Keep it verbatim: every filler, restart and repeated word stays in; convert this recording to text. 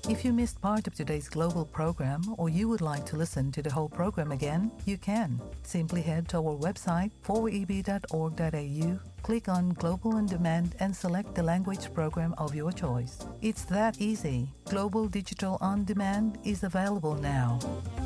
If you missed part of today's global program or you would like to listen to the whole program again, you can. Simply head to our website four e b dot org dot a u, click on Global On Demand and select the language program of your choice. It's that easy. Global Digital On Demand is available now.